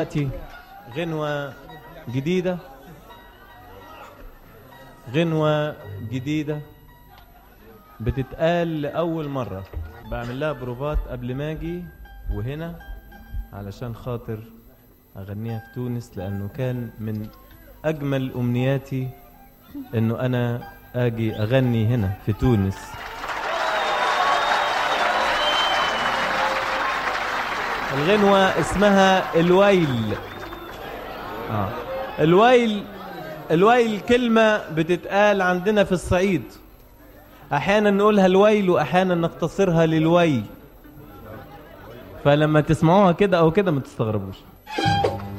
دلوقتي غنوة جديدة، غنوة جديدة بتتقال لأول مرة. بعمل لها بروفات قبل ما اجي وهنا علشان خاطر أغنيها في تونس، لأنه كان من أجمل أمنياتي أنه أنا أجي أغني هنا في تونس. الغنوة اسمها الويل. الويل كلمة بتتقال عندنا في الصعيد، أحيانا نقولها الويل وأحيانا نقتصرها للوي، فلما تسمعوها كده أو كده ما تستغربوش.